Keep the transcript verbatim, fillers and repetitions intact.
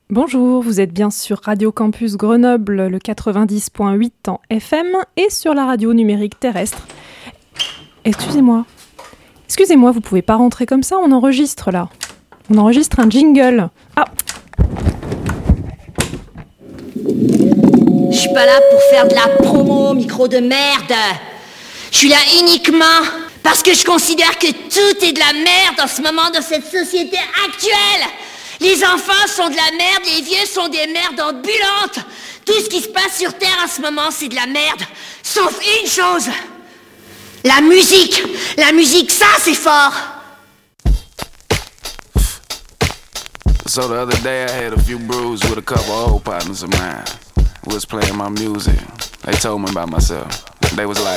Bonjour, vous êtes bien sur Radio Campus Grenoble, le quatre-vingt-dix point huit en F M et sur la radio numérique terrestre. Excusez-moi. Excusez-moi, vous pouvez pas rentrer comme ça, on enregistre là. On enregistre un jingle. Ah. Je suis pas là pour faire de la promo, micro de merde. Je suis là uniquement parce que je considère que tout est de la merde en ce moment dans cette société actuelle. Les enfants sont de la merde, les vieux sont des merdes ambulantes. Tout ce qui se passe sur Terre en ce moment, c'est de la merde. Sauf une chose. La musique. La musique, ça, c'est fort. So the other day I had a few brews with a couple old partners of mine who was playing my music. They told me about myself. They was like,